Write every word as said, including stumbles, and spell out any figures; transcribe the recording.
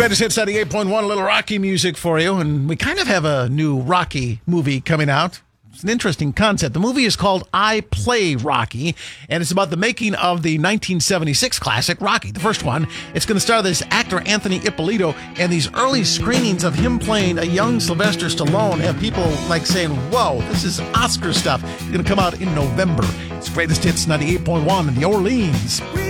Greatest Hits ninety-eight point one, a little Rocky music for you. And we kind of have a new Rocky movie coming out. It's an interesting concept. The movie is called I Play Rocky, and it's about the making of the nineteen seventy-six classic Rocky, the first one. It's going to star this actor Anthony Ippolito, and these early screenings of him playing a young Sylvester Stallone have people like saying, whoa, this is Oscar stuff. It's going to come out in November. It's Greatest Hits ninety-eight point one in New Orleans.